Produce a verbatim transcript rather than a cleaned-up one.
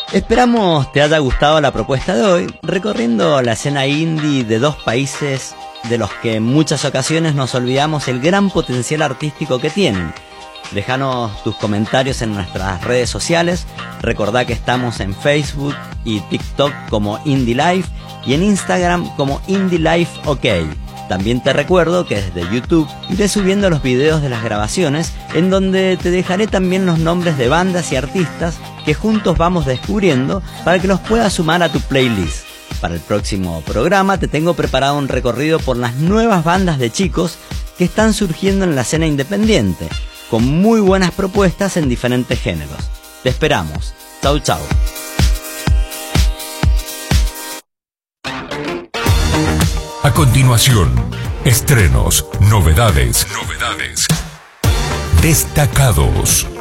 Esperamos te haya gustado la propuesta de hoy, recorriendo la escena indie de dos países de los que en muchas ocasiones nos olvidamos el gran potencial artístico que tienen. Déjanos tus comentarios en nuestras redes sociales. Recordá que estamos en Facebook y TikTok como Indie Life y en Instagram como Indie Life OK. También te recuerdo que desde YouTube iré subiendo los videos de las grabaciones, en donde te dejaré también los nombres de bandas y artistas que juntos vamos descubriendo para que los puedas sumar a tu playlist. Para el próximo programa te tengo preparado un recorrido por las nuevas bandas de chicos que están surgiendo en la escena independiente, con muy buenas propuestas en diferentes géneros. Te esperamos. Chau, chau. A continuación, estrenos, novedades, novedades, destacados.